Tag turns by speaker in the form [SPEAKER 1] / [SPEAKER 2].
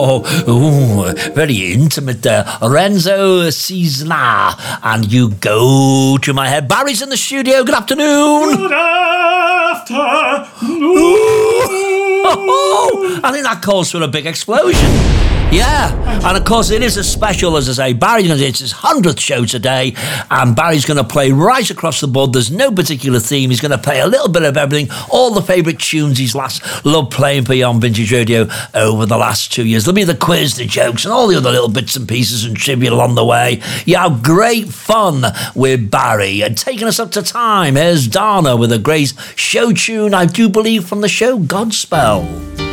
[SPEAKER 1] Very intimate there. Renzo Cisna. And you go to my head. Barry's in the studio. Good afternoon.
[SPEAKER 2] Good afternoon.
[SPEAKER 1] I think that calls for a big explosion. Yeah, and of course it is a special, as I say. It's his 100th show today, and Barry's going to play right across the board. There's no particular theme. He's going to play a little bit of everything, all the favourite tunes he's loved playing for you on Vintage Radio over the last 2 years. There'll be the quiz, the jokes, and all the other little bits and pieces and trivia along the way. You have great fun with Barry. And taking us up to time, here's Dana with a great show tune, I do believe, from the show Godspell.